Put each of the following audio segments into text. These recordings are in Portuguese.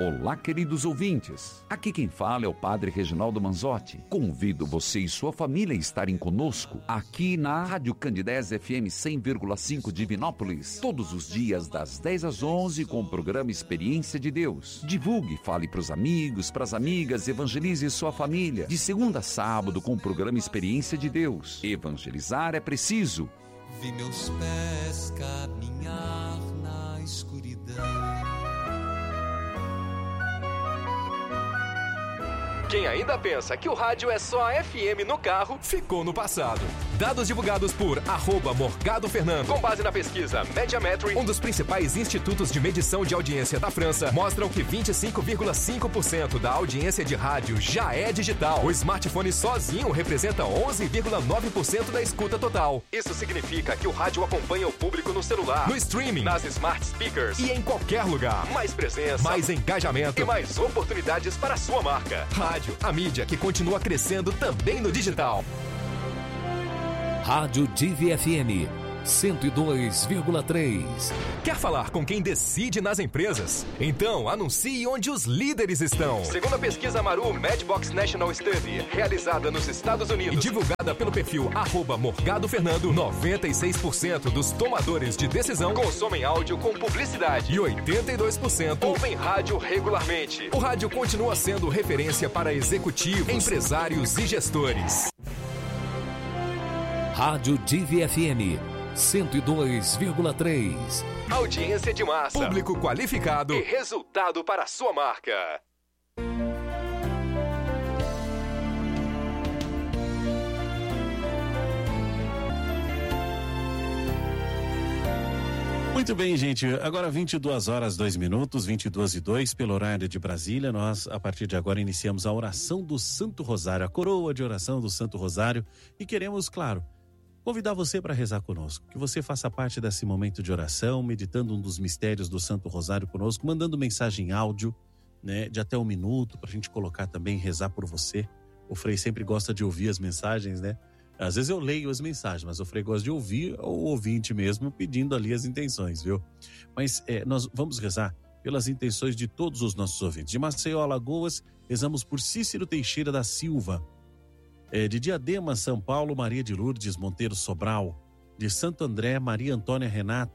Olá, queridos ouvintes. Aqui quem fala é o Padre Reginaldo Manzotti. Convido você e sua família a estarem conosco aqui na Rádio Candidez FM 100,5 de Vinópolis, todos os dias das 10 às 11 com o programa Experiência de Deus. Divulgue, fale para os amigos, para as amigas, evangelize sua família. De segunda a sábado com o programa Experiência de Deus. Evangelizar é preciso. Vi meus pés caminhar na escuridão. Quem ainda pensa que o rádio é só FM no carro, ficou no passado. Dados divulgados por @MorgadoFernando, com base na pesquisa Mediametry, um dos principais institutos de medição de audiência da França, mostram que 25,5% da audiência de rádio já é digital. O smartphone sozinho representa 11,9% da escuta total. Isso significa que o rádio acompanha o público no celular, no streaming, nas smart speakers e em qualquer lugar. Mais presença, mais engajamento e mais oportunidades para a sua marca. Rádio, a mídia que continua crescendo também no digital. Rádio Divi FM 102,3. Quer falar com quem decide nas empresas? Então anuncie onde os líderes estão. Segundo a pesquisa Maru Madbox National Study, realizada nos Estados Unidos e divulgada pelo perfil @MorgadoFernando, 96% dos tomadores de decisão consomem áudio com publicidade e 82% ouvem rádio regularmente. O rádio continua sendo referência para executivos, empresários e gestores. Rádio Divi FM 102,3. Audiência de massa, público qualificado e resultado para a sua marca. Muito bem, gente. Agora 22 horas 2 minutos, 22:02 pelo horário de Brasília. Nós, a partir de agora, iniciamos a oração do Santo Rosário, a coroa de oração do Santo Rosário. E queremos, claro, convidar você para rezar conosco, que você faça parte desse momento de oração, meditando um dos mistérios do Santo Rosário conosco, mandando mensagem em áudio, né, de até 1 minuto, para a gente colocar também, rezar por você. O Frei sempre gosta de ouvir as mensagens, né? Às vezes eu leio as mensagens, mas o Frei gosta de ouvir o ouvinte mesmo, pedindo ali as intenções, viu? Mas nós vamos rezar pelas intenções de todos os nossos ouvintes. De Maceió, Alagoas, rezamos por Cícero Teixeira da Silva. De Diadema, São Paulo, Maria de Lourdes Monteiro Sobral. De Santo André, Maria Antônia,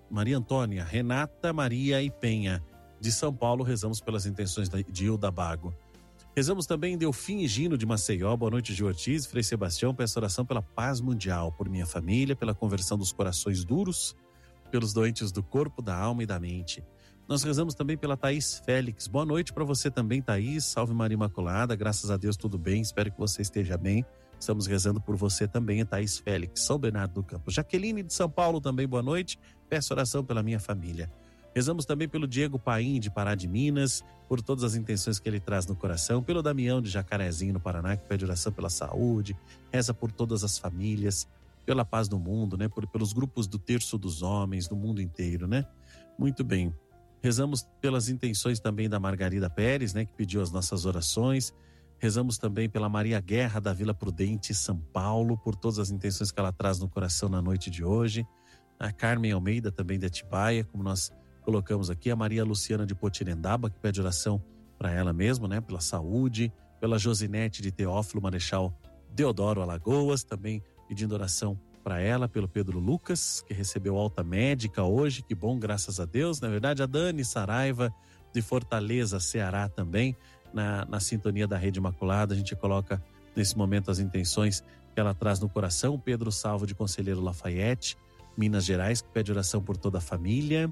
Renata Maria e Penha. De São Paulo, rezamos pelas intenções de Hilda Bago. Rezamos também em Delfim e Gino de Maceió. Boa noite, Gil Ortiz, Frei Sebastião. Peço oração pela paz mundial, por minha família, pela conversão dos corações duros, pelos doentes do corpo, da alma e da mente. Nós rezamos também pela Thaís Félix. Boa noite para você também, Thaís. Salve Maria Imaculada. Graças a Deus, tudo bem. Espero que você esteja bem. Estamos rezando por você também, Thaís Félix, São Bernardo do Campo. Jaqueline de São Paulo também, boa noite. Peço oração pela minha família. Rezamos também pelo Diego Paim, de Pará de Minas, por todas as intenções que ele traz no coração. Pelo Damião, de Jacarezinho, no Paraná, que pede oração pela saúde. Reza por todas as famílias, pela paz do mundo, né? Pelos grupos do Terço dos Homens, do mundo inteiro, né? Muito bem. Rezamos pelas intenções também da Margarida Pérez, né? Que pediu as nossas orações. Rezamos também pela Maria Guerra, da Vila Prudente, São Paulo, por todas as intenções que ela traz no coração na noite de hoje. A Carmen Almeida, também de Atibaia, como nós colocamos aqui. A Maria Luciana de Potirendaba, que pede oração para ela mesma, né? Pela saúde. Pela Josinete de Teófilo Marechal Deodoro, Alagoas, também pedindo oração para ela. Pelo Pedro Lucas, que recebeu alta médica hoje. Que bom, graças a Deus. Na verdade, a Dani Saraiva, de Fortaleza, Ceará, também. Na sintonia da Rede Imaculada, a gente coloca nesse momento as intenções que ela traz no coração. Pedro Salvo de Conselheiro Lafayette, Minas Gerais, que pede oração por toda a família.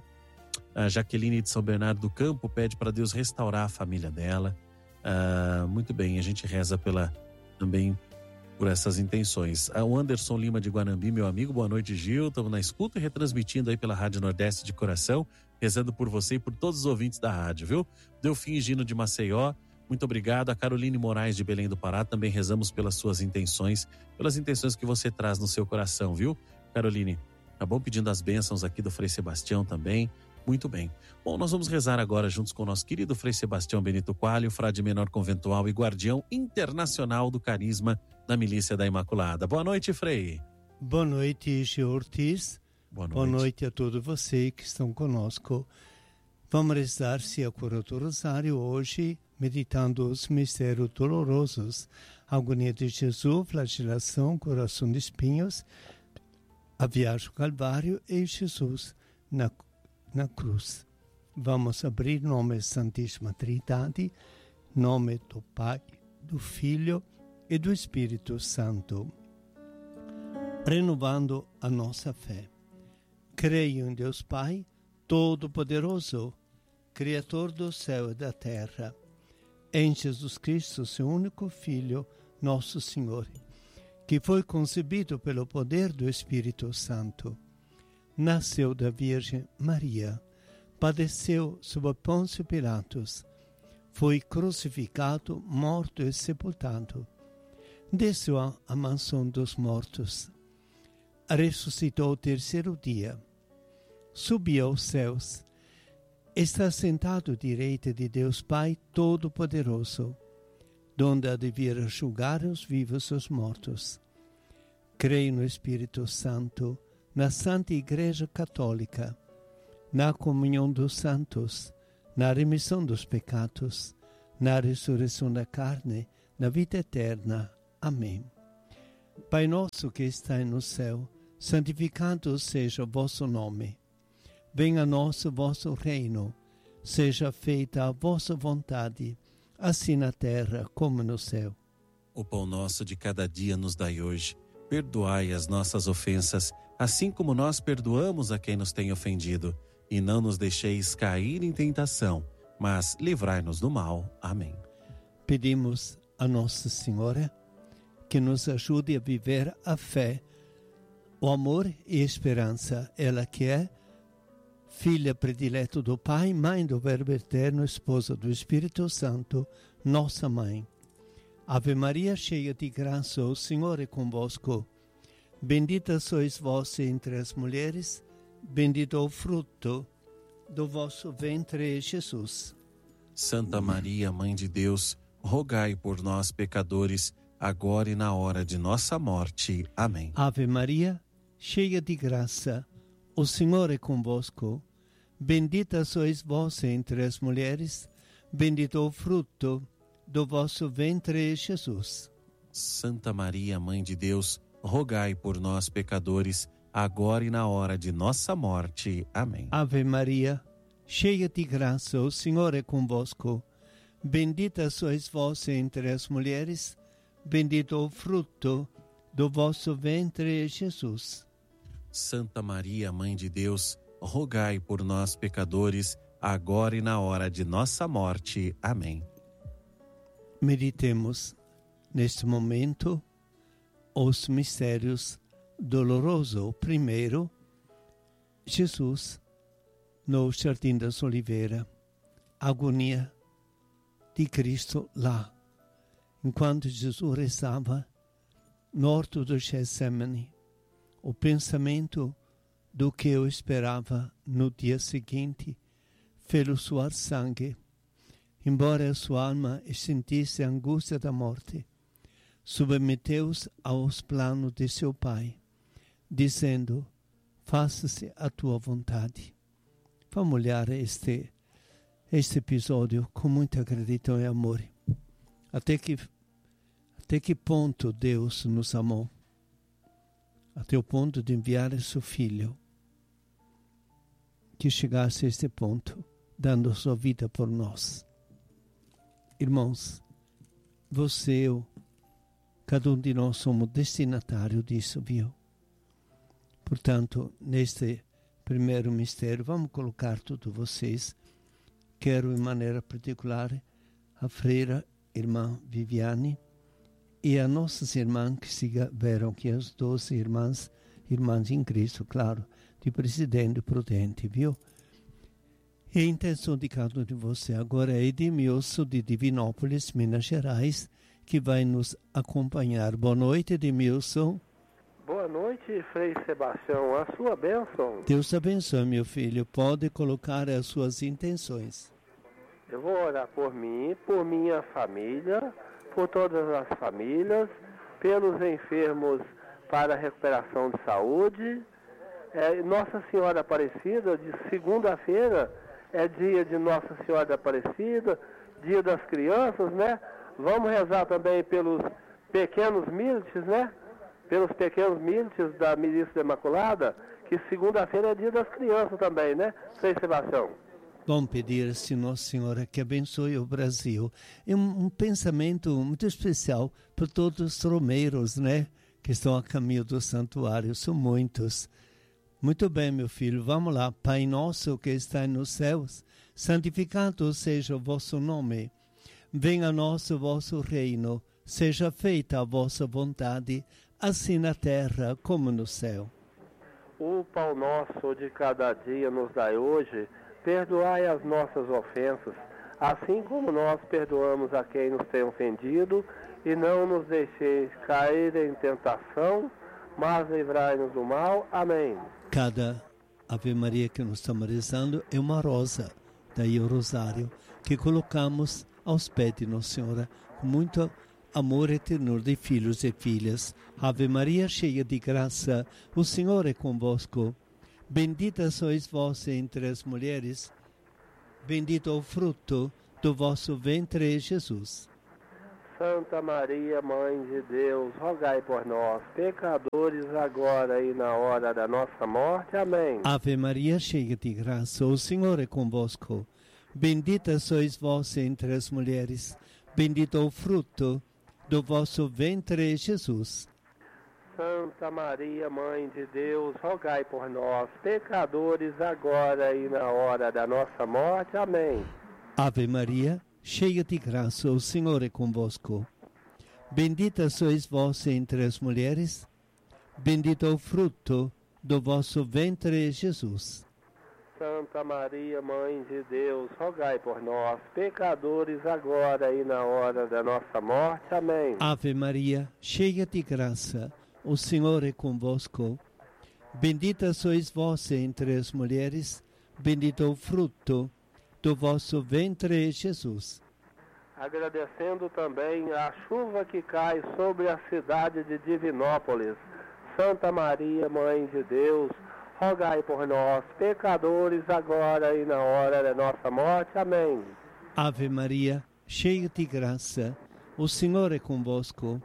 A Jaqueline de São Bernardo do Campo pede para Deus restaurar a família dela. Muito bem, a gente reza também por essas intenções. O Anderson Lima de Guanambi, meu amigo, boa noite, Gil. Estamos na escuta e retransmitindo aí pela Rádio Nordeste de coração, rezando por você e por todos os ouvintes da rádio, viu? Delfim e Gino de Maceió, muito obrigado. A Caroline Moraes de Belém do Pará, também rezamos pelas suas intenções, pelas intenções que você traz no seu coração, viu, Caroline? Tá bom? Pedindo as bênçãos aqui do Frei Sebastião também. Muito bem. Bom, nós vamos rezar agora juntos com o nosso querido Frei Sebastião Benito Coalho, frade menor conventual e guardião internacional do carisma da Milícia da Imaculada. Boa noite, Frei. Boa noite, Gil Ortiz. Boa noite. Boa noite a todos vocês que estão conosco. Vamos rezar-se a cura do Rosário hoje, meditando os mistérios dolorosos, a agonia de Jesus, flagelação, coração de espinhos, a viagem ao Calvário e Jesus na cruz. Vamos abrir o nome da Santíssima Trindade, nome do Pai, do Filho e do Espírito Santo. Renovando a nossa fé. Creio em Deus Pai, Todo-Poderoso, Criador do céu e da terra, em Jesus Cristo, seu único Filho, nosso Senhor, que foi concebido pelo poder do Espírito Santo. Nasceu da Virgem Maria, padeceu sob Pôncio Pilatos, foi crucificado, morto e sepultado. Desceu à mansão dos mortos, ressuscitou ao terceiro dia, subiu aos céus, está sentado à direita de Deus Pai Todo-Poderoso, donde há de vir a julgar os vivos e os mortos. Creio no Espírito Santo, na Santa Igreja Católica, na comunhão dos santos, na remissão dos pecados, na ressurreição da carne, na vida eterna. Amém. Pai nosso que estais no céu, santificado seja o vosso nome. Venha a nós o vosso reino, seja feita a vossa vontade, assim na terra como no céu. O pão nosso de cada dia nos dai hoje. Perdoai as nossas ofensas, assim como nós perdoamos a quem nos tem ofendido. E não nos deixeis cair em tentação, mas livrai-nos do mal. Amém. Pedimos a Nossa Senhora que nos ajude a viver a fé, o amor e a esperança. Ela que é Filha predileta do Pai, Mãe do Verbo Eterno, Esposa do Espírito Santo, nossa Mãe. Ave Maria, cheia de graça, o Senhor é convosco. Bendita sois vós entre as mulheres, bendito o fruto do vosso ventre, Jesus. Santa Maria, Mãe de Deus, rogai por nós, pecadores, agora e na hora de nossa morte. Amém. Ave Maria, cheia de graça, o Senhor é convosco. Bendita sois vós entre as mulheres, bendito o fruto do vosso ventre, Jesus. Santa Maria, Mãe de Deus, rogai por nós, pecadores, agora e na hora de nossa morte. Amém. Ave Maria, cheia de graça, o Senhor é convosco. Bendita sois vós entre as mulheres, bendito o fruto do vosso ventre, Jesus. Santa Maria, Mãe de Deus, rogai por nós, pecadores, agora e na hora de nossa morte. Amém. Meditemos neste momento os mistérios dolorosos. O primeiro, Jesus no Jardim das Oliveiras, a agonia de Cristo lá, enquanto Jesus rezava no horto do Getsemane, o pensamento do que eu esperava no dia seguinte fê-lo suar sangue. Embora a sua alma sentisse a angústia da morte, submeteu-se aos planos de seu Pai, dizendo: faça-se a tua vontade. Vamos olhar este episódio com muita gratidão e amor. Até que ponto Deus nos amou? Até o ponto de enviar seu Filho, que chegasse a este ponto, dando sua vida por nós. Irmãos, você, eu, cada um de nós somos destinatário disso, viu? Portanto, neste primeiro mistério, vamos colocar todos vocês. Quero, em maneira particular, a freira, irmã Viviane, e a nossas irmãs que estiveram aqui, as 12 irmãs em Cristo, claro, de Presidente Prudente, viu? E a intenção de cada um de vocês agora é Edmilson, de Divinópolis, Minas Gerais, que vai nos acompanhar. Boa noite, Edmilson. Boa noite, Frei Sebastião. A sua bênção. Deus abençoe, meu filho. Pode colocar as suas intenções. Eu vou orar por mim, por minha família, por todas as famílias, pelos enfermos para a recuperação de saúde. Nossa Senhora Aparecida, de segunda-feira, é dia de Nossa Senhora da Aparecida, dia das crianças, né? Vamos rezar também pelos pequenos miltes, né? Pelos pequenos miltes da Milícia Imaculada, que segunda-feira é dia das crianças também, né? Frei Sebastião. Vamos pedir a Nossa Senhora que abençoe o Brasil. É um pensamento muito especial para todos os romeiros, né? Que estão a caminho do santuário. São muitos. Muito bem, meu filho. Vamos lá. Pai nosso que está nos céus, santificado seja o vosso nome. Venha a nós o vosso reino. Seja feita a vossa vontade, assim na terra como no céu. O pão nosso de cada dia nos dai hoje. Perdoai as nossas ofensas, assim como nós perdoamos a quem nos tem ofendido, e não nos deixeis cair em tentação, mas livrai-nos do mal. Amém. Cada Ave Maria que nós estamos rezando é uma rosa, daí o rosário, que colocamos aos pés de Nossa Senhora, com muito amor e ternura de filhos e filhas. Ave Maria, cheia de graça, o Senhor é convosco. Bendita sois vós entre as mulheres, bendito o fruto do vosso ventre, Jesus. Santa Maria, Mãe de Deus, rogai por nós, pecadores, agora e na hora da nossa morte. Amém. Ave Maria, cheia de graça, o Senhor é convosco. Bendita sois vós entre as mulheres, bendito o fruto do vosso ventre, Jesus. Santa Maria, Mãe de Deus, rogai por nós, pecadores, agora e na hora da nossa morte. Amém. Ave Maria, cheia de graça, o Senhor é convosco. Bendita sois vós entre as mulheres, bendito o fruto do vosso ventre, Jesus. Santa Maria, Mãe de Deus, rogai por nós, pecadores, agora e na hora da nossa morte. Amém. Ave Maria, cheia de graça, o Senhor é convosco. Bendita sois vós entre as mulheres, bendito o fruto do vosso ventre, Jesus. Agradecendo também a chuva que cai sobre a cidade de Divinópolis. Santa Maria, Mãe de Deus, rogai por nós, pecadores, agora e na hora da nossa morte. Amém. Ave Maria, cheia de graça, o Senhor é convosco.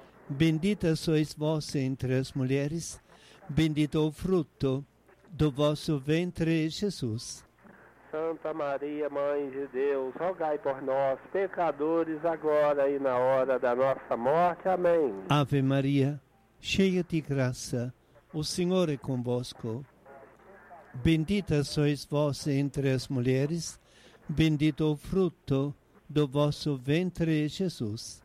Bendita sois vós entre as mulheres, bendito o fruto do vosso ventre, Jesus. Santa Maria, Mãe de Deus, rogai por nós, pecadores, agora e na hora da nossa morte. Amém. Ave Maria, cheia de graça, o Senhor é convosco. Bendita sois vós entre as mulheres, bendito o fruto do vosso ventre, Jesus.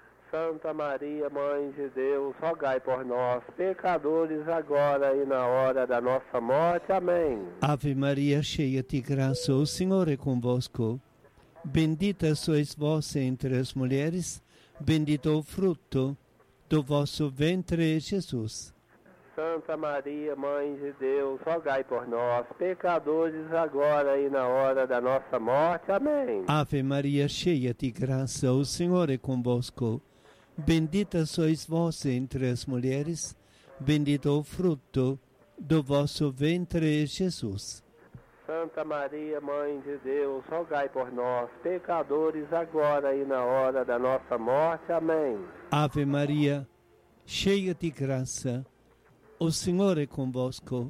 Santa Maria, Mãe de Deus, rogai por nós, pecadores, agora e na hora da nossa morte. Amém. Ave Maria, cheia de graça, o Senhor é convosco. Bendita sois vós entre as mulheres, bendito o fruto do vosso ventre, Jesus. Santa Maria, Mãe de Deus, rogai por nós, pecadores, agora e na hora da nossa morte. Amém. Ave Maria, cheia de graça, o Senhor é convosco. Bendita sois vós entre as mulheres, bendito o fruto do vosso ventre, Jesus. Santa Maria, Mãe de Deus, rogai por nós, pecadores, agora e na hora da nossa morte. Amém. Ave Maria, cheia de graça, o Senhor é convosco.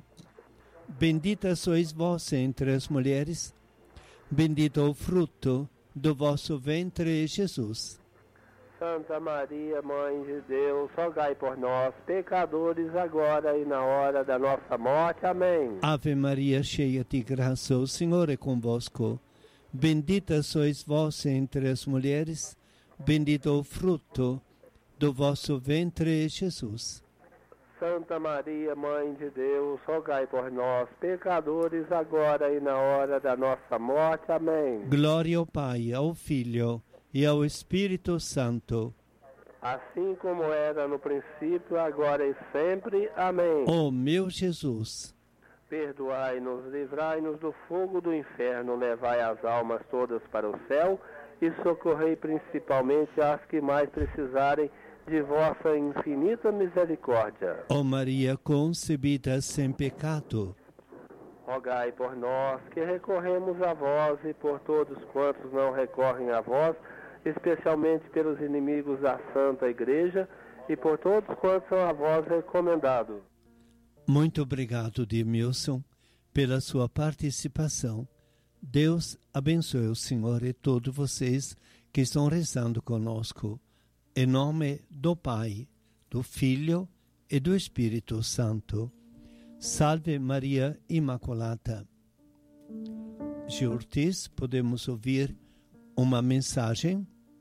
Bendita sois vós entre as mulheres, bendito o fruto do vosso ventre, Jesus. Santa Maria, Mãe de Deus, rogai por nós, pecadores, agora e na hora da nossa morte. Amém. Ave Maria, cheia de graça, o Senhor é convosco. Bendita sois vós entre as mulheres, bendito o fruto do vosso ventre, Jesus. Santa Maria, Mãe de Deus, rogai por nós, pecadores, agora e na hora da nossa morte. Amém. Glória ao Pai, ao Filho e ao Espírito Santo. Assim como era no princípio, agora e sempre. Amém. Ó meu Jesus, perdoai-nos, livrai-nos do fogo do inferno, levai as almas todas para o céu e socorrei principalmente as que mais precisarem de vossa infinita misericórdia. ó Maria concebida sem pecado, rogai por nós que recorremos a vós e por todos quantos não recorrem a vós, especialmente pelos inimigos da Santa Igreja e por todos quantos são a vós recomendados. Muito obrigado, Edmilson, pela sua participação. Deus abençoe o Senhor e todos vocês que estão rezando conosco. Em nome do Pai, do Filho e do Espírito Santo. Salve Maria Imaculada. Gil Ortiz, podemos ouvir uma mensagem?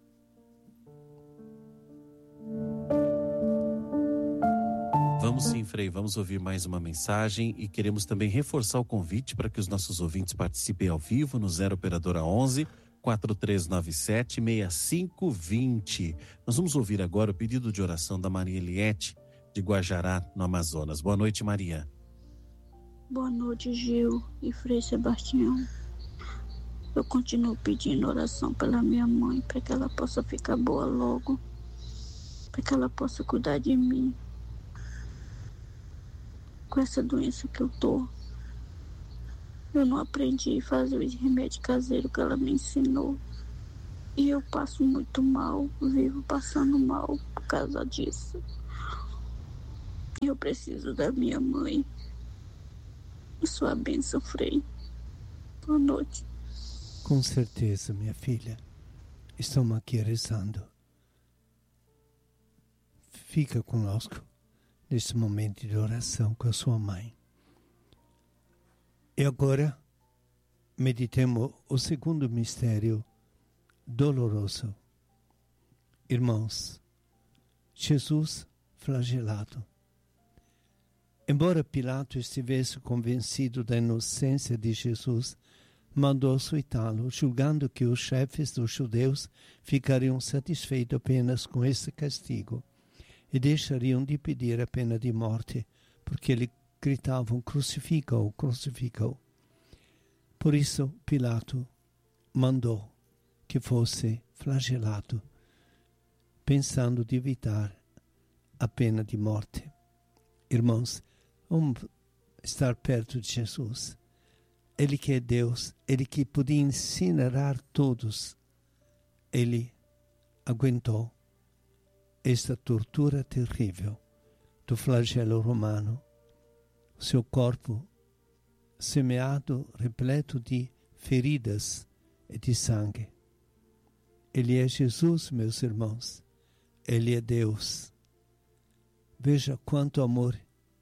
Vamos sim, Frei, vamos ouvir mais uma mensagem e queremos também reforçar o convite para que os nossos ouvintes participem ao vivo no 0 Operadora 11 4397 6520. Nós vamos ouvir agora o pedido de oração da Maria Eliette de Guajará, no Amazonas. Boa noite, Maria. Boa noite, Gil e Frei Sebastião. Eu continuo pedindo oração pela minha mãe, para que ela possa ficar boa logo, para que ela possa cuidar de mim. Com essa doença que eu tô, eu não aprendi a fazer o remédio caseiro que ela me ensinou. E eu passo muito mal, vivo passando mal por causa disso. Eu preciso da minha mãe. Sua bênção, Frei. Boa noite. Com certeza, minha filha. Estamos aqui rezando. Fica conosco nesse momento de oração com a sua mãe. E agora, meditemos o segundo mistério doloroso. Irmãos, Jesus flagelado. Embora Pilato estivesse convencido da inocência de Jesus, mandou açoitá-lo, julgando que os chefes dos judeus ficariam satisfeitos apenas com esse castigo e deixariam de pedir a pena de morte, porque eles gritavam: crucifica-o, crucifica-o. Por isso, Pilato mandou que fosse flagelado, pensando de evitar a pena de morte. Irmãos, vamos estar perto de Jesus. Ele que é Deus, Ele que podia incinerar todos, Ele aguentou esta tortura terrível do flagelo romano. Seu corpo semeado, repleto de feridas e de sangue. Ele é Jesus, meus irmãos. Ele é Deus. Veja quanto amor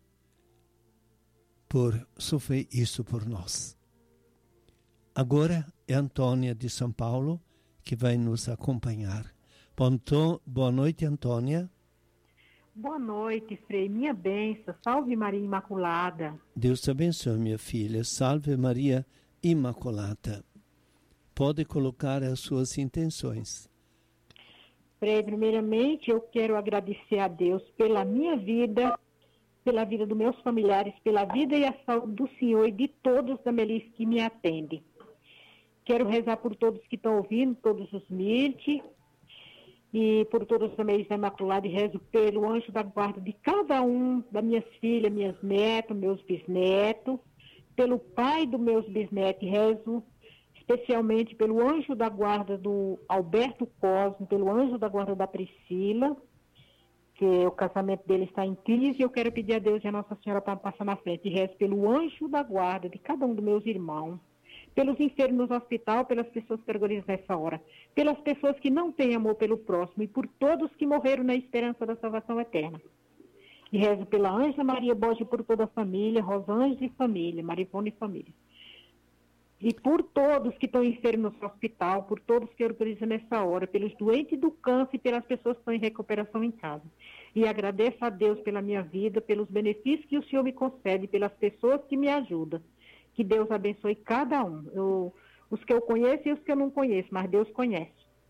por sofrer isso por nós. Agora é Antônia de São Paulo que vai nos acompanhar. Boa noite, Antônia. Boa noite, Frei. Minha bênção. Salve Maria Imaculada. Deus te abençoe, minha filha. Salve Maria Imaculada. Pode colocar as suas intenções. Frei, primeiramente eu quero agradecer a Deus pela minha vida, pela vida dos meus familiares, pela vida e a saúde do Senhor e de todos da Melissa que me atendem. Quero rezar por todos que estão ouvindo, todos os MIRT, e por todos da Melissa Imaculada, e rezo pelo anjo da guarda de cada um, das minhas filhas, minhas netas, meus bisnetos, pelo pai dos meus bisnetos, e rezo especialmente pelo anjo da guarda do Alberto Cosme, pelo anjo da guarda da Priscila, que o casamento dele está em crise, e eu quero pedir a Deus e a Nossa Senhora para passar na frente. E rezo pelo anjo da guarda de cada um dos meus irmãos, pelos enfermos no hospital, pelas pessoas que organizam nessa hora, pelas pessoas que não têm amor pelo próximo e por todos que morreram na esperança da salvação eterna. E rezo pela Ângela Maria Borges, por toda a família, Rosângela e família, Marivone e família. E por todos que estão enfermos no hospital, por todos que organizam nessa hora, pelos doentes do câncer e pelas pessoas que estão em recuperação em casa. E agradeço a Deus pela minha vida, pelos benefícios que o Senhor me concede, pelas pessoas que me ajudam. Que Deus abençoe cada um. Os que eu conheço e os que eu não conheço, mas Deus conhece.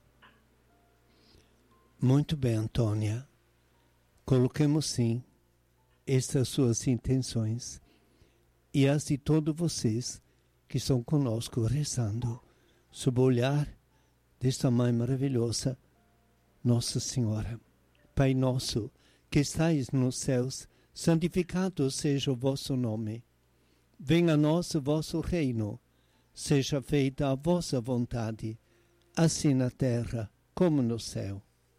Muito bem, Antônia. Coloquemos sim estas suas intenções e as de todos vocês que estão conosco rezando sob o olhar desta Mãe maravilhosa, Nossa Senhora. Pai nosso, que estais nos céus, santificado seja o vosso nome. Venha a nós o vosso reino. Seja feita a vossa vontade, assim na terra como no céu.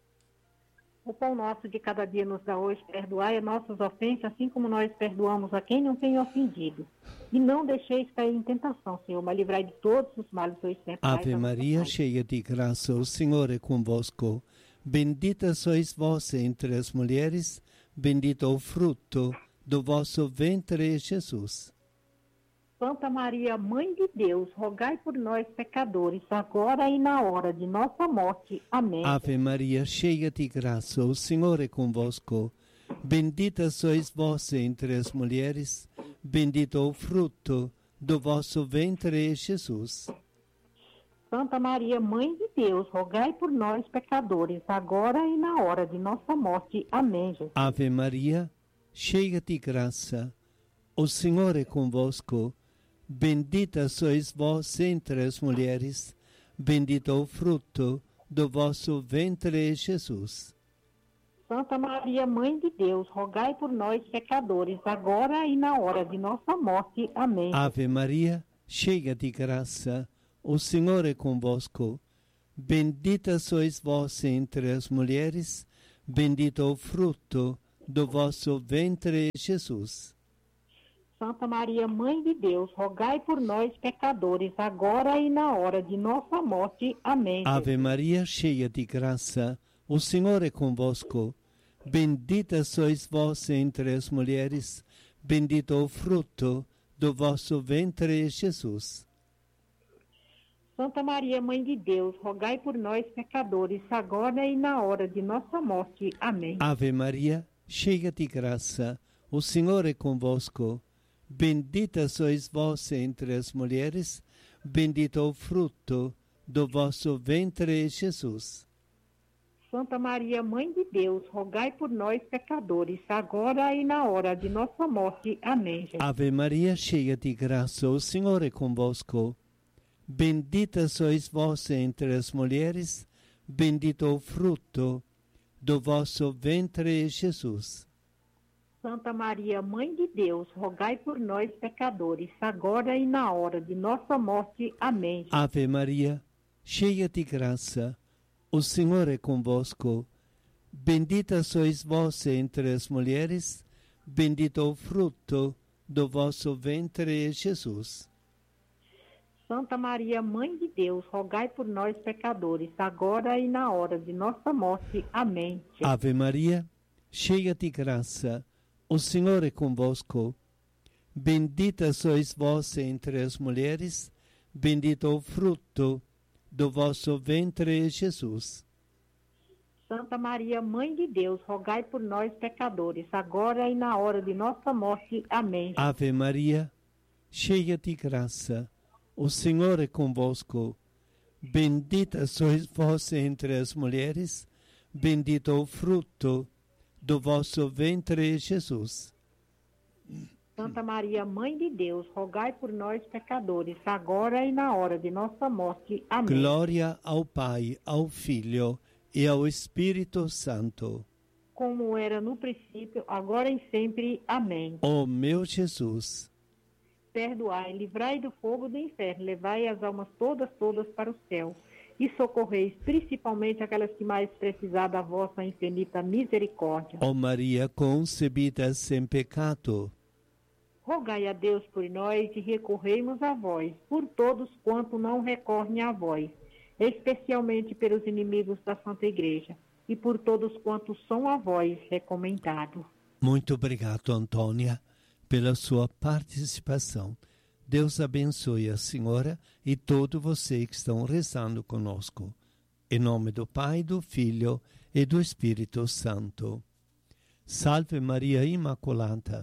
O pão nosso de cada dia nos dá hoje, perdoai as nossas ofensas, assim como nós perdoamos a quem não tem ofendido. E não deixeis cair em tentação, Senhor, mas livrai de todos os males hoje sempre. Ave Maria, cheia de graça, o Senhor é convosco. Bendita sois vós entre as mulheres, bendito o fruto do vosso ventre, Jesus. Santa Maria, Mãe de Deus, rogai por nós, pecadores, agora e na hora de nossa morte. Amém. Ave Maria, cheia de graça, o Senhor é convosco. Bendita sois vós entre as mulheres, bendito o fruto do vosso ventre, Jesus. Santa Maria, Mãe de Deus, rogai por nós, pecadores, agora e na hora de nossa morte. Amém, Jesus. Ave Maria, cheia de graça, o Senhor é convosco. Bendita sois vós entre as mulheres, bendito o fruto do vosso ventre, Jesus. Santa Maria, Mãe de Deus, rogai por nós, pecadores, agora e na hora de nossa morte. Amém. Ave Maria, cheia de graça, o Senhor é convosco. Bendita sois vós entre as mulheres, bendito o fruto do vosso ventre, Jesus. Santa Maria, Mãe de Deus, rogai por nós, pecadores, agora e na hora de nossa morte. Amém. Ave Maria, cheia de graça, o Senhor é convosco. Bendita sois vós entre as mulheres, bendito o fruto do vosso ventre, Jesus. Santa Maria, Mãe de Deus, rogai por nós, pecadores, agora e na hora de nossa morte. Amém. Ave Maria, cheia de graça, o Senhor é convosco. Bendita sois vós entre as mulheres, bendito o fruto do vosso ventre, Jesus. Santa Maria, Mãe de Deus, rogai por nós, pecadores, agora e na hora de nossa morte. Amém. Jesus. Ave Maria, cheia de graça, o Senhor é convosco. Bendita sois vós entre as mulheres, bendito o fruto do vosso ventre, Jesus. Santa Maria, Mãe de Deus, rogai por nós, pecadores, agora e na hora de nossa morte. Amém. Jesus. Ave Maria, cheia de graça, o Senhor é convosco. Bendita sois vós entre as mulheres, bendito o fruto do vosso ventre, Jesus. Santa Maria, Mãe de Deus, rogai por nós, pecadores, agora e na hora de nossa morte. Amém. Jesus. Ave Maria, cheia de graça, o Senhor é convosco. Bendita sois vós entre as mulheres, bendito o fruto do vosso ventre, Jesus. Santa Maria, Mãe de Deus, rogai por nós, pecadores, agora e na hora de nossa morte. Amém. Ave Maria, cheia de graça, o Senhor é convosco. Bendita sois vós entre as mulheres, bendito o fruto do vosso ventre, Jesus. Santa Maria, Mãe de Deus, rogai por nós, pecadores, agora e na hora de nossa morte. Amém. Glória ao Pai, ao Filho e ao Espírito Santo. Como era no princípio, agora e sempre. Amém. Ó meu Jesus, perdoai, livrai do fogo do inferno, levai as almas todas para o céu e socorreis principalmente aquelas que mais precisar da vossa infinita misericórdia. ó Maria concebida sem pecado, rogai a Deus por nós e recorremos a vós, por todos quanto não recorrem a vós, especialmente pelos inimigos da Santa Igreja e por todos quantos são a vós recomendados. Muito obrigado, Antônia, pela sua participação. Deus abençoe a senhora e todo você que estão rezando conosco. Em nome do Pai, do Filho e do Espírito Santo. Salve Maria Imaculada.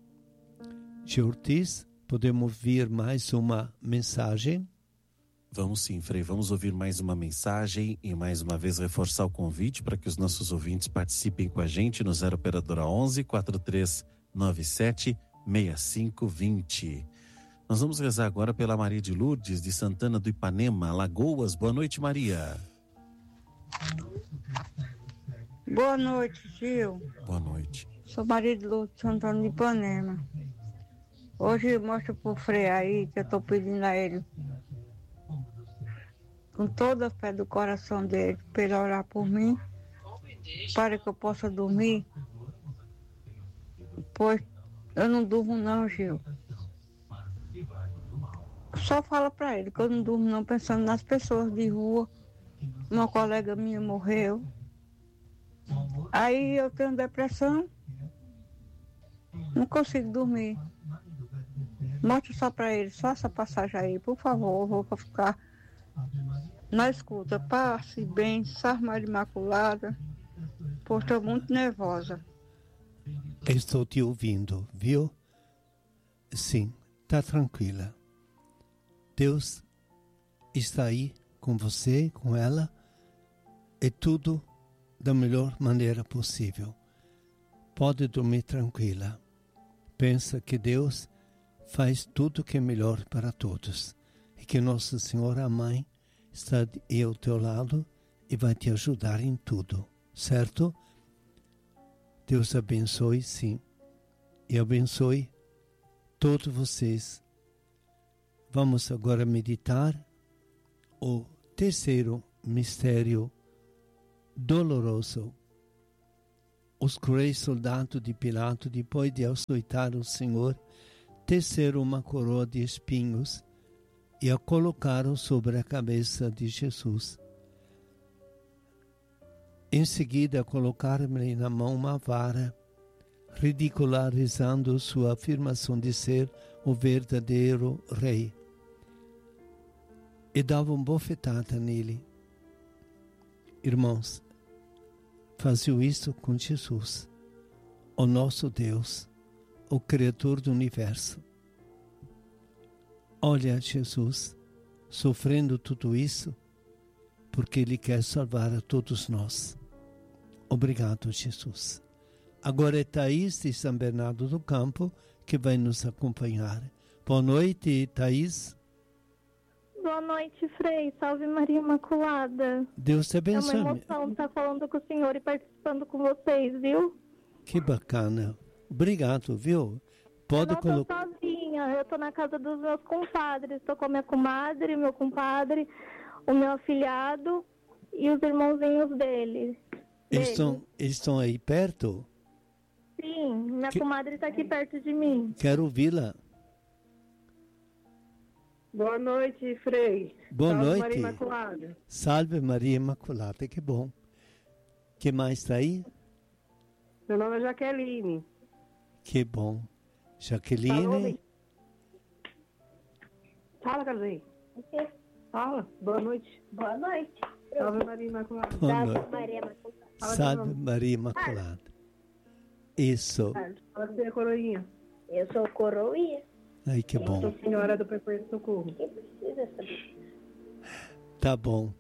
Gil Ortiz, podemos ouvir mais uma mensagem? Vamos sim, Frei. Vamos ouvir mais uma mensagem e mais uma vez reforçar o convite para que os nossos ouvintes participem com a gente no 0 Operadora 11 4397 6520. Nós vamos rezar agora pela Maria de Lourdes de Santana do Ipanema, Alagoas. Boa noite, Maria. Boa noite, Gil. Boa noite. Sou Maria de Lourdes de Santana do Ipanema. Hoje mostra pro Frei aí que eu estou pedindo a ele, com toda a fé do coração dele, para ele orar por mim, para que eu possa dormir, pois eu não durmo não, Gil. Só fala para ele que eu não durmo não, pensando nas pessoas de rua. Uma colega minha morreu. Aí eu tenho depressão, não consigo dormir. Mostre só para ele, só essa passagem aí, por favor, vou ficar na escuta. Passe bem, Salve Maria Imaculada, pois estou muito nervosa. Estou te ouvindo, viu? Sim, está tranquila. Deus está aí com você, com ela, e tudo da melhor maneira possível. Pode dormir tranquila. Pensa que Deus faz tudo que é melhor para todos. E que Nossa Senhora, a Mãe, está aí ao teu lado e vai te ajudar em tudo. Certo? Deus abençoe, sim. E abençoe todos vocês. Vamos agora meditar o terceiro mistério doloroso. Os cruéis soldados de Pilato, depois de açoitar o Senhor, teceram uma coroa de espinhos e a colocaram sobre a cabeça de Jesus. Em seguida, colocaram-lhe na mão uma vara, ridicularizando sua afirmação de ser o verdadeiro rei. E davam bofetada nele. Irmãos, faziam isso com Jesus, o nosso Deus, o Criador do Universo. Olha Jesus sofrendo tudo isso porque Ele quer salvar a todos nós. Obrigado, Jesus. Agora é Thaís de São Bernardo do Campo que vai nos acompanhar. Boa noite, Thaís. Boa noite, Frei. Salve Maria Imaculada. Deus te abençoe. É uma emoção estar falando com o senhor e participando com vocês, viu? Que bacana. Obrigado, viu? Pode eu não estou sozinha, eu estou na casa dos meus compadres. Estou com a minha comadre, meu compadre, o meu afilhado e os irmãozinhos dele. Eles estão aí perto? Sim, minha comadre está aqui perto de mim. Quero ouvi-la. Boa noite, Frei. Boa Salve noite. Maria Imaculada. Salve Maria Imaculada, que bom. Que mais está aí? Meu nome é Jaqueline. Que bom. Jaqueline. Fala, Carlinhos. Fala. Boa noite. Boa noite. Salve Maria Imaculada. Salve Maria Imaculada. Salve Maria Imaculada. Isso. Fala que você é coroinha. Eu sou coroinha. Ai, que bom. Eu sou senhora do Perpétuo Socorro. Quem precisa saber? Tá bom.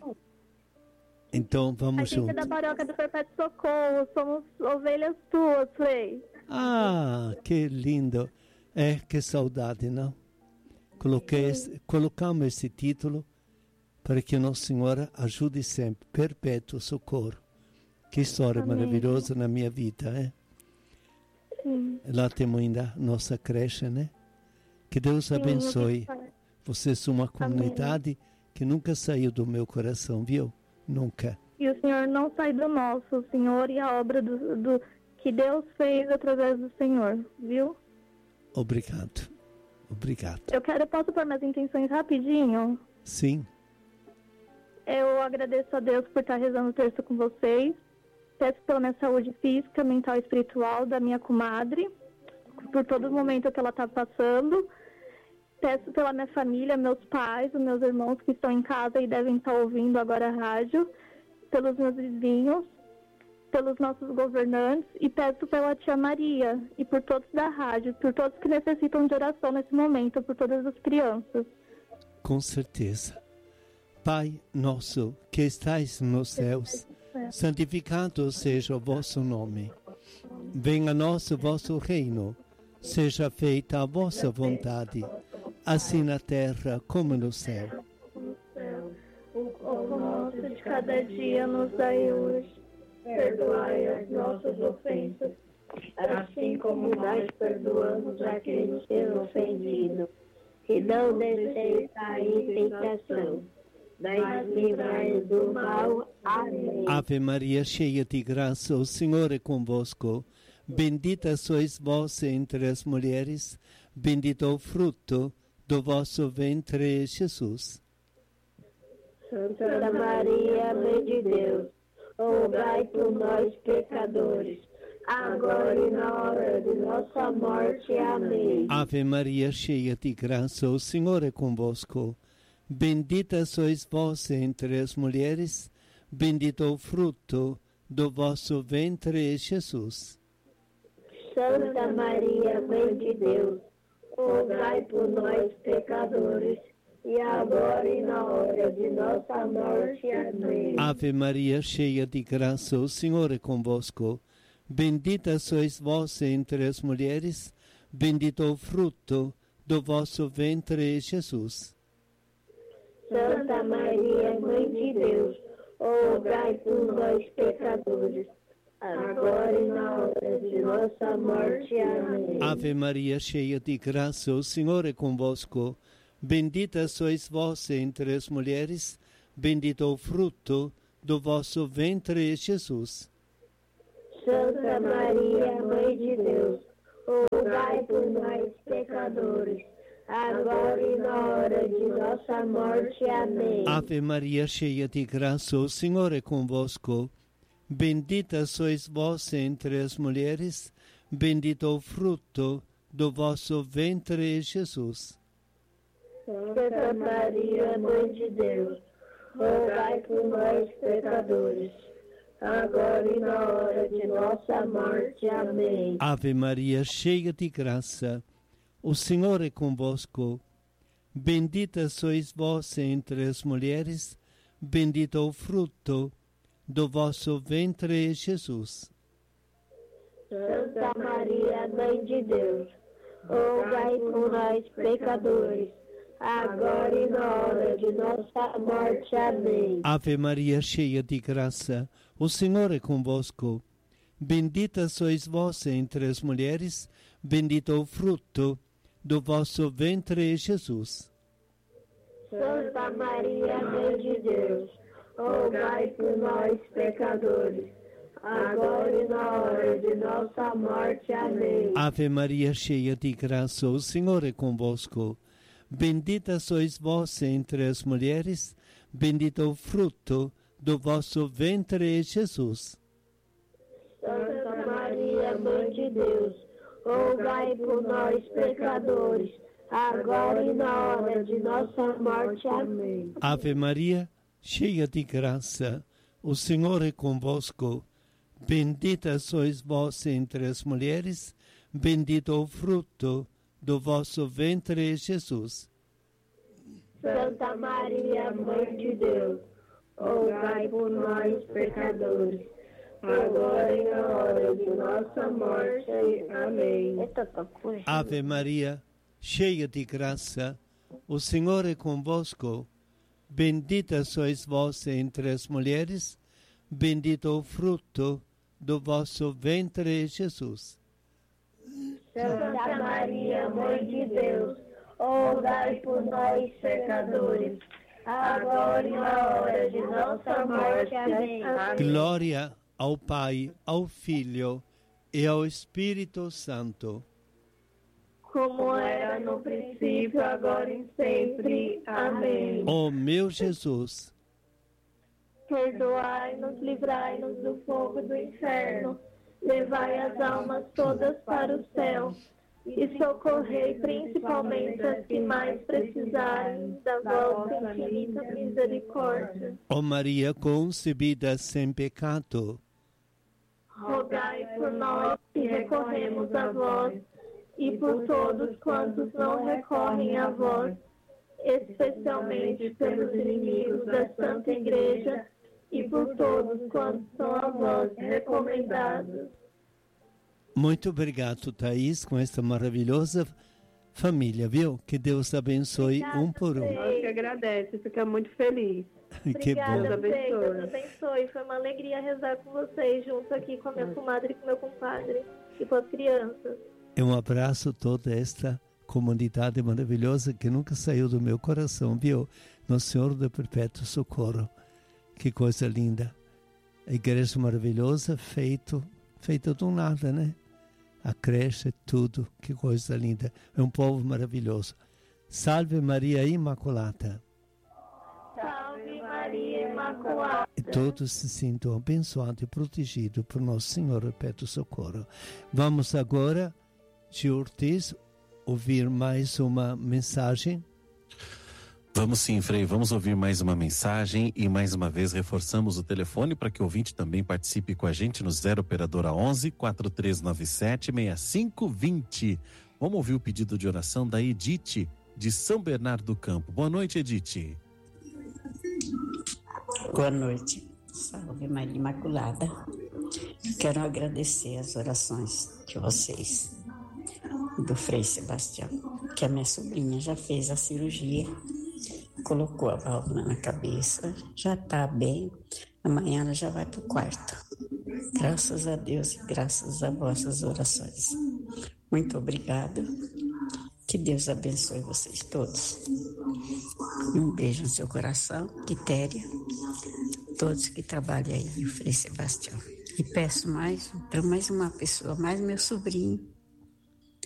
Então vamos juntos. A gente é da paróquia do Perpétuo Socorro. Somos ovelhas tuas, Frei. Ah, que lindo. É, que saudade, não? Colocamos esse título para que Nossa Senhora ajude sempre. Perpétuo Socorro. Que história maravilhosa na minha vida, é? Sim. Lá temos ainda nossa creche, né? Que Deus abençoe. Vocês são uma comunidade que nunca saiu do meu coração, viu? Nunca. E o Senhor não sai do nosso, o Senhor e a obra do que Deus fez através do Senhor, viu? Obrigado. Obrigado. Posso pôr minhas intenções rapidinho? Sim. Eu agradeço a Deus por estar rezando o terço com vocês. Peço pela minha saúde física, mental e espiritual da minha comadre, por todo o momento que ela está passando. Peço pela minha família, meus pais, os meus irmãos que estão em casa e devem estar ouvindo agora a rádio, pelos meus vizinhos, pelos nossos governantes e peço pela tia Maria e por todos da rádio, por todos que necessitam de oração nesse momento, por todas as crianças. Com certeza. Pai nosso que estais nos céus, santificado seja o vosso nome. Venha a nós o vosso reino. Seja feita a vossa vontade, assim na terra como no céu. O pão nosso de cada dia nos dai hoje. Perdoai as nossas ofensas, assim como nós perdoamos a quem nos tem ofendido. E não deixeis cair em tentação, mas livrai-nos do mal. Amém. Ave Maria, cheia de graça, o Senhor é convosco. Bendita sois vós entre as mulheres, bendito o fruto do vosso ventre, Jesus. Santa Maria, Mãe de Deus, rogai por nós, pecadores, agora e na hora de nossa morte. Amém. Ave Maria, cheia de graça, o Senhor é convosco. Bendita sois vós entre as mulheres, bendito o fruto do vosso ventre, Jesus. Santa Maria, Mãe de Deus, rogai por nós, pecadores, e agora e na hora de nossa morte. Amém. Ave Maria, cheia de graça, o Senhor é convosco. Bendita sois vós entre as mulheres, bendito o fruto do vosso ventre, Jesus. Santa Maria, Mãe de Deus, rogai por nós, pecadores, agora e na hora de nossa morte. Amém. Ave Maria, cheia de graça, o Senhor é convosco. Bendita sois vós entre as mulheres, bendito o fruto do vosso ventre, Jesus. Santa Maria, Mãe de Deus, rogai por nós, pecadores, agora e na hora de nossa morte. Amém. Ave Maria, cheia de graça, o Senhor é convosco. Bendita sois vós entre as mulheres, bendito o fruto do vosso ventre, Jesus. Santa Maria, Mãe de Deus, rogai por nós, pecadores, agora e na hora de nossa morte. Amém. Ave Maria, cheia de graça, o Senhor é convosco. Bendita sois vós entre as mulheres, bendito o fruto do vosso ventre, Jesus. Santa Maria, Mãe de Deus, rogai por nós, pecadores, agora e na hora de nossa morte. Amém. Ave Maria, cheia de graça, o Senhor é convosco. Bendita sois vós entre as mulheres, bendito o fruto do vosso ventre, Jesus. Santa Maria, Mãe de Deus, rogai por nós, pecadores, agora e na hora de nossa morte. Amém. Ave Maria, cheia de graça, o Senhor é convosco. Bendita sois vós entre as mulheres, bendito o fruto do vosso ventre, Jesus. Santa Maria, Mãe de Deus, rogai por nós, pecadores, agora e na hora de nossa morte. Amém. Ave Maria, cheia de graça, o Senhor é convosco. Bendita sois vós entre as mulheres, bendito o fruto do vosso ventre, Jesus. Santa Maria, Mãe de Deus, rogai por nós, pecadores, agora e na hora de nossa morte. Amém. Ave Maria, cheia de graça, o Senhor é convosco. Bendita sois vós entre as mulheres, bendito o fruto do vosso ventre, Jesus. Santa Maria, Mãe de Deus, rogai por nós, pecadores, agora e na hora de nossa morte. Amém. Glória ao Pai, ao Filho e ao Espírito Santo. Como era no princípio, agora e sempre. Amém. Ó meu Jesus, perdoai-nos, livrai-nos do fogo do inferno, levai as almas todas para o céu e socorrei principalmente as que mais precisarem da vossa infinita misericórdia. ó Maria concebida sem pecado, rogai por nós que recorremos a vós e por todos quantos não recorrem a vós, especialmente pelos inimigos da Santa Igreja e por todos quantos são a vós recomendados. Muito obrigado, Thaís, com esta maravilhosa família, viu? Que Deus abençoe. Obrigada, um por um. Nós que agradece, fica muito feliz. Que bom. Obrigada, Deus abençoe. Foi uma alegria rezar com vocês, junto aqui com a minha comadre e com meu compadre. e para as crianças. E um abraço a toda esta comunidade maravilhosa que nunca saiu do meu coração, viu? Nosso Senhor do Perpétuo Socorro. Que coisa linda. A igreja maravilhosa, feita do nada, né? A creche, tudo. Que coisa linda. É um povo maravilhoso. Salve Maria Imaculada. Salve Maria Imaculada. E todos se sintam abençoados e protegidos por Nosso Senhor Perpétuo Socorro. Vamos agora, Gil Ortiz, ouvir mais uma mensagem. Vamos sim, Frei, vamos ouvir mais uma mensagem e mais uma vez reforçamos o telefone para que o ouvinte também participe com a gente no 0 operadora 11 4397 6520. Vamos ouvir o pedido de oração da Edith de São Bernardo do Campo. Boa noite, Edith. Boa noite. Salve Maria Imaculada. Quero agradecer as orações de vocês, do Frei Sebastião, que a minha sobrinha já fez a cirurgia, colocou a válvula na cabeça, já está bem, amanhã ela já vai para o quarto. Graças a Deus e graças a vossas orações. Muito obrigada. Que Deus abençoe vocês todos. Um beijo no seu coração, Quitéria, todos que trabalham aí, o Frei Sebastião. E peço mais para mais uma pessoa, mais meu sobrinho,